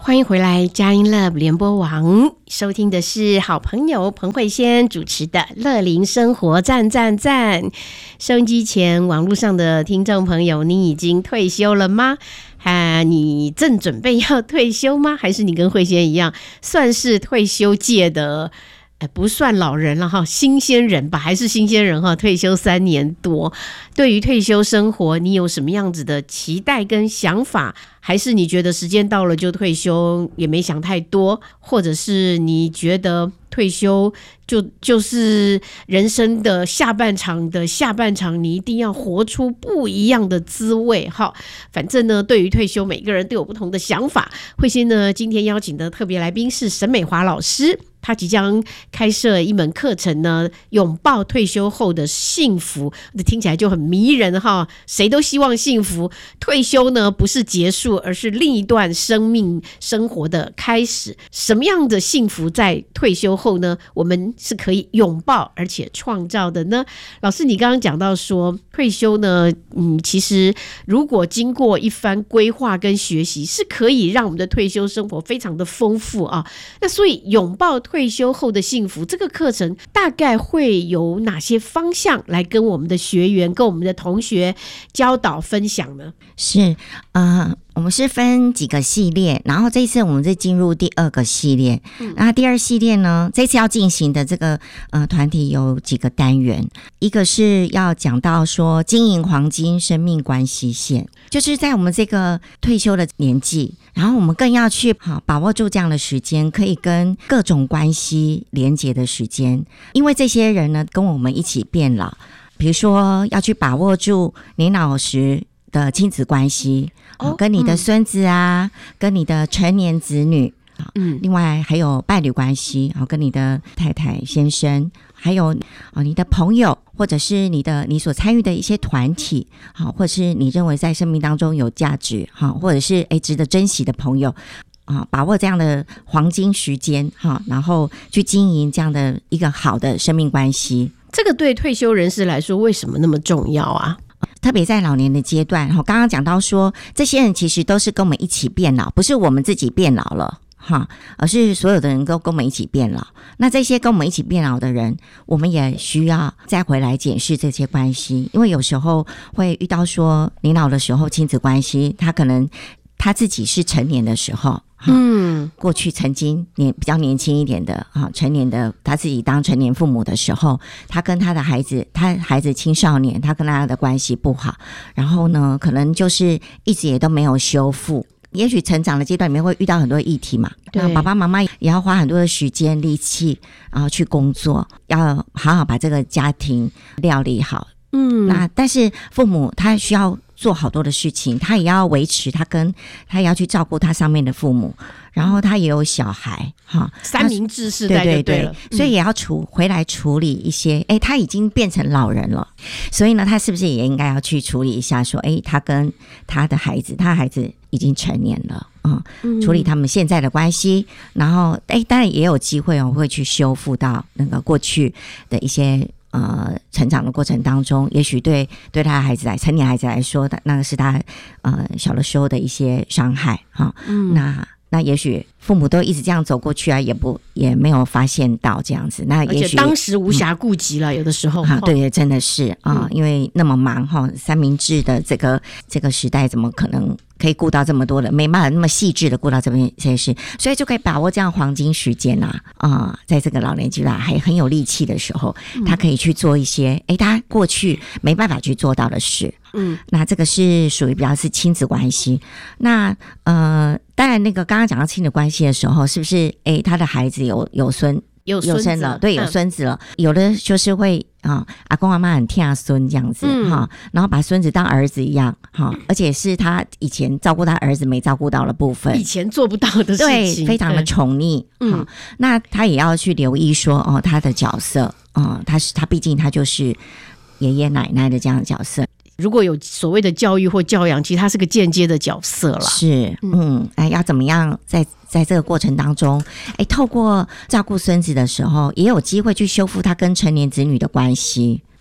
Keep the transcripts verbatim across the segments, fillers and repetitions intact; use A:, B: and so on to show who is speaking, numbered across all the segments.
A: 欢迎回来佳音 Love 联播网，收听的是好朋友彭慧仙主持的乐龄生活赞赞赞。收音机前网络上的听众朋友，你已经退休了吗？啊，你正准备要退休吗？还是你跟慧仙一样算是退休界的不算老人了哈，新鲜人吧，还是新鲜人哈，退休三年多。对于退休生活，你有什么样子的期待跟想法？还是你觉得时间到了就退休，也没想太多？或者是你觉得退休就就是人生的下半场的下半场，你一定要活出不一样的滋味哈。反正呢，对于退休，每个人都有不同的想法。慧仙呢，今天邀请的特别来宾是沈美华老师。他即将开设一门课程呢，拥抱退休后的幸福，听起来就很迷人哈。谁都希望幸福，退休呢不是结束，而是另一段生命生活的开始。什么样的幸福在退休后呢？我们是可以拥抱而且创造的呢？老师，你刚刚讲到说退休呢，嗯，其实如果经过一番规划跟学习，是可以让我们的退休生活非常的丰富啊。那所以拥抱退休后的幸福这个课程大概会有哪些方向来跟我们的学员跟我们的同学教导分享呢？
B: 是呃我们是分几个系列，然后这一次我们是进入第二个系列。嗯、那第二系列呢，这次要进行的这个呃团体有几个单元，一个是要讲到说经营黄金生命关系线，就是在我们这个退休的年纪，然后我们更要去好把握住这样的时间，可以跟各种关系连结的时间，因为这些人呢跟我们一起变老，比如说要去把握住年老时的亲子关系，哦、跟你的孙子啊、嗯，跟你的成年子女，嗯，另外还有伴侣关系，跟你的太太先生，还有你的朋友，或者是你的你所参与的一些团体，或者是你认为在生命当中有价值，或者是诶值得珍惜的朋友。啊，把握这样的黄金时间哈，然后去经营这样的一个好的生命关系。
A: 这个对退休人士来说为什么那么重要啊？
B: 特别在老年的阶段，刚刚讲到说，这些人其实都是跟我们一起变老，不是我们自己变老了哈，而是所有的人都跟我们一起变老。那这些跟我们一起变老的人，我们也需要再回来检视这些关系，因为有时候会遇到说，年老的时候亲子关系，他可能他自己是成年的时候。嗯，过去曾经年比较年轻一点的啊，成年的他自己当成年父母的时候，他跟他的孩子，他孩子青少年，他跟他的关系不好，然后呢，可能就是一直也都没有修复。也许成长的阶段里面会遇到很多议题嘛，对，爸爸妈妈也要花很多的时间力气，然后去工作，要好好把这个家庭料理好。嗯，那但是父母他需要做好多的事情，他也要维持他跟他也要去照顾他上面的父母，然后他也有小孩哈，
A: 三明治世代就对了，对对对、
B: 嗯、所以也要处回来处理一些，哎，他已经变成老人了，所以呢，他是不是也应该要去处理一下说，哎，他跟他的孩子，他的孩子已经成年了啊、嗯，处理他们现在的关系，然后哎，当然也有机会哦，会去修复到那个过去的一些。呃，成长的过程当中，也许对对他的孩子来，成年孩子来说的，那个是他呃小的时候的一些伤害哈、嗯。那那也许父母都一直这样走过去啊，也不也没有发现到这样子。那也许
A: 当时无暇顾及了、嗯，有的时候
B: 啊，对，真的是啊、嗯，因为那么忙哈，三明治的这个这个时代，怎么可能？可以顾到这么多的，没办法那么细致的顾到这边这些事，所以就可以把握这样黄金时间啊啊、呃，在这个老年阶段还很有力气的时候，他可以去做一些诶他过去没办法去做到的事。嗯，那这个是属于比较是亲子关系。那呃，当然那个刚刚讲到亲子关系的时候，是不是诶他的孩子有有孙？
A: 有孙
B: 了，对，有孙子了、嗯。有的就是会啊，阿公阿妈很疼孙这样子哈、嗯，然后把孙子当儿子一样哈，而且是他以前照顾他儿子没照顾到的部分，
A: 以前做不到的事情，
B: 对，非常的宠溺。嗯，那他也要去留意说哦，他的角色，嗯，他是他毕竟他就是爷爷奶奶的这样的角色。
A: 如果有所谓的教育或教养，其实他是个间接的角色啦。
B: 是，嗯，哎，要怎么样在在这个过程当中，哎，透过照顾孙子的时候，也有机会去修复他跟成年子女的关系。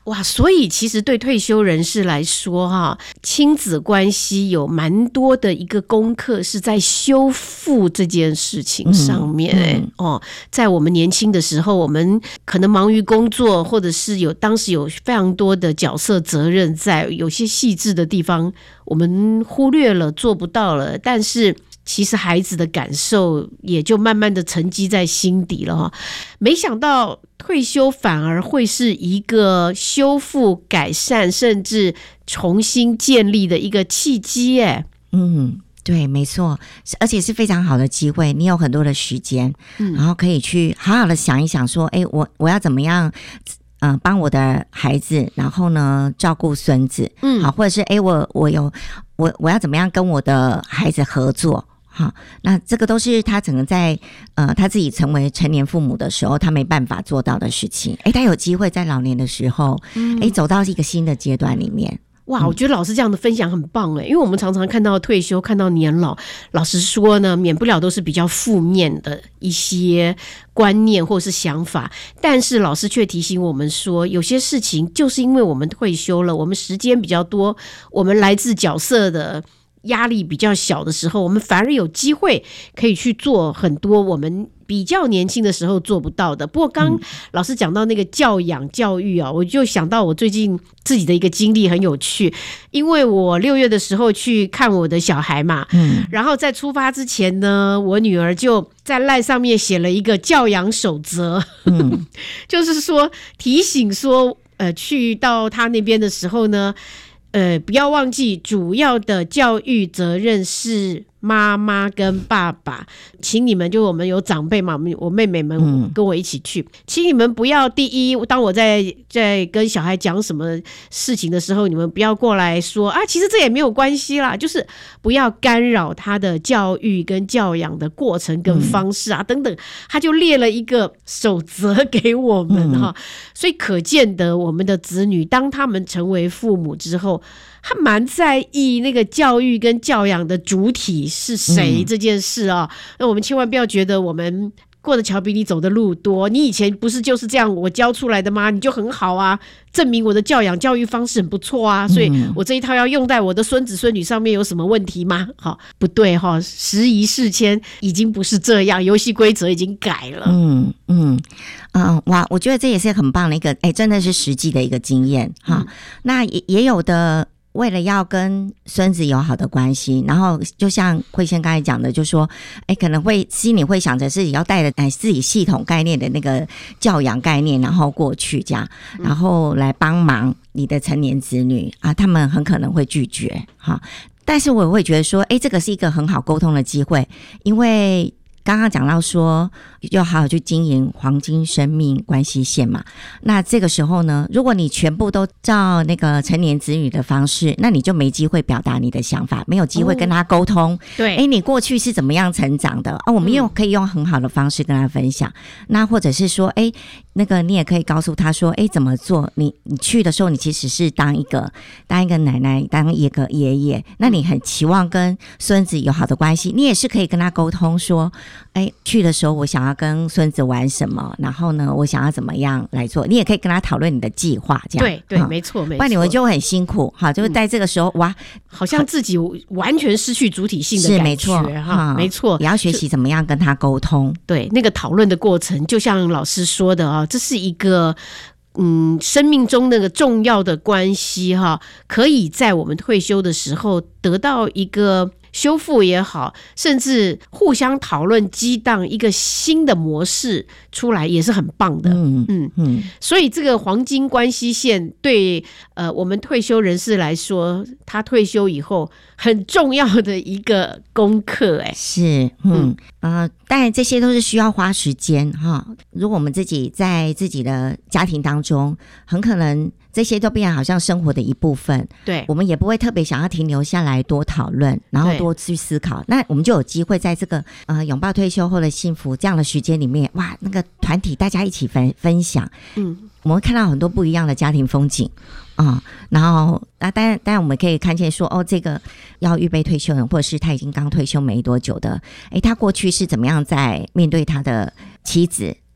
A: 哇，所以其实对退休人士来说哈，亲子关系有蛮多的一个功课是在修复这件事情上面、欸嗯嗯、哦，在我们年轻的时候，我们可能忙于工作，或者是有当时有非常多的角色责任在，有些细致的地方我们忽略了，做不到了，但是其实孩子的感受也就慢慢的沉积在心底了哈。没想到退休反而会是一个修复、改善，甚至重新建立的一个契机耶。
B: 嗯，对，没错，而且是非常好的机会。你有很多的时间，嗯、然后可以去好好的想一想，说，哎，我我要怎么样？嗯、呃，帮我的孩子，然后呢，照顾孙子，嗯，好，或者是哎，我我有我我要怎么样跟我的孩子合作？好，那这个都是他可能在呃他自己成为成年父母的时候，他没办法做到的事情。哎，他有机会在老年的时候，哎、嗯，走到一个新的阶段里面。
A: 哇，我觉得老师这样的分享很棒哎，因为我们常常看到退休，看到年老，老实说呢，免不了都是比较负面的一些观念或是想法，但是老师却提醒我们说，有些事情就是因为我们退休了，我们时间比较多，我们来自角色的压力比较小的时候，我们反而有机会可以去做很多我们比较年轻的时候做不到的。不过刚老师讲到那个教养教育啊，我就想到我最近自己的一个经历很有趣，因为我六月的时候去看我的小孩嘛，嗯，然后在出发之前呢，我女儿就在LINE上面写了一个教养守则，嗯，就是说提醒说，呃，去到她那边的时候呢，呃，不要忘记主要的教育责任是妈妈跟爸爸，请你们就我们有长辈嘛，我妹妹们跟我一起去、嗯、请你们不要第一，当我在在跟小孩讲什么事情的时候，你们不要过来说啊，其实这也没有关系啦，就是不要干扰他的教育跟教养的过程跟方式啊、嗯、等等，他就列了一个守则给我们哈、嗯，所以可见得我们的子女当他们成为父母之后，他蛮在意那个教育跟教养的主体是谁这件事啊、哦嗯，那我们千万不要觉得我们过的桥比你走的路多，你以前不是就是这样我教出来的吗？你就很好啊，证明我的教养教育方式很不错啊，所以我这一套要用在我的孙子孙女上面有什么问题吗？好，不对哈、哦，时移世迁已经不是这样，游戏规则已经改了。嗯
B: 嗯嗯，哇，我觉得这也是很棒的一个，哎，真的是实际的一个经验哈、嗯。那也也有的。为了要跟孙子有好的关系，然后就像慧仙刚才讲的，就说，哎，可能会心里会想着自己要带着哎自己系统概念的那个教养概念，然后过去这样，然后来帮忙你的成年子女啊，他们很可能会拒绝哈。但是我会觉得说，哎，这个是一个很好沟通的机会，因为刚刚讲到说要好好去经营黄金生命关系线嘛，那这个时候呢，如果你全部都照那个成年子女的方式，那你就没机会表达你的想法，没有机会跟他沟通、哦、对，诶，你过去是怎么样成长的啊？我们又可以用很好的方式跟他分享、嗯、那或者是说诶，那个你也可以告诉他说诶，怎么做，你你去的时候你其实是当一个当一个奶奶，当一个爷爷，那你很期望跟孙子有好的关系，你也是可以跟他沟通说哎，去的时候我想要跟孙子玩什么，然后呢我想要怎么样来做，你也可以跟他讨论你的计划，这样
A: 对对、嗯、没错没错，
B: 不然你们就很辛苦哈，就是在这个时候、嗯、哇
A: 好像自己完全失去主体性的感觉，
B: 是没错哈、
A: 嗯，没错，
B: 也要学习怎么样跟他沟通，
A: 对，那个讨论的过程就像老师说的啊，这是一个嗯，生命中那个重要的关系哈，可以在我们退休的时候得到一个修复也好，甚至互相讨论激荡一个新的模式出来，也是很棒的。嗯嗯嗯，所以这个黄金关系线对呃我们退休人士来说，他退休以后很重要的一个功课。哎，
B: 是，嗯呃，当然这些都是需要花时间哈。如果我们自己在自己的家庭当中，很可能这些都变成好像生活的一部分，对，我们也不会特别想要停留下来多讨论，然后多去思考，那我们就有机会在这个呃拥抱退休后的幸福这样的时间里面，哇，那个团体大家一起分分享，嗯，我们会看到很多不一样的家庭风景啊、嗯，然后啊，当然当然我们可以看见说，哦，这个要预备退休人，或者是他已经刚退休没多久的，诶，他过去是怎么样在面对他的妻子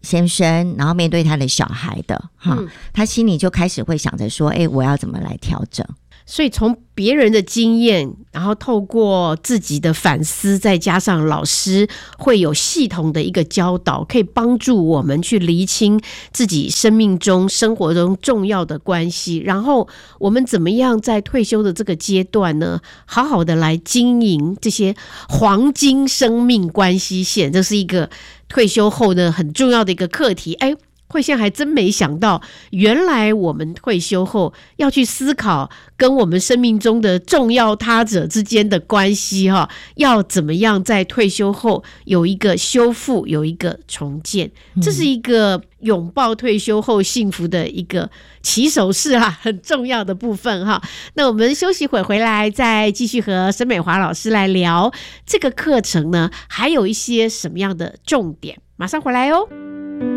B: 先生，然后面对他的小孩的哈、嗯，他心里就开始会想着说，哎、欸，我要怎么来调整？
A: 所以从别人的经验，然后透过自己的反思，再加上老师会有系统的一个教导，可以帮助我们去厘清自己生命中生活中重要的关系，然后我们怎么样在退休的这个阶段呢，好好的来经营这些黄金生命关系线，这是一个退休后呢很重要的一个课题。哎，慧仙还真没想到，原来我们退休后要去思考跟我们生命中的重要他者之间的关系哈，要怎么样在退休后有一个修复，有一个重建，这是一个拥抱退休后幸福的一个起手式啊，很重要的部分哈。那我们休息会回来，再继续和沈美华老师来聊这个课程呢，还有一些什么样的重点，马上回来哦。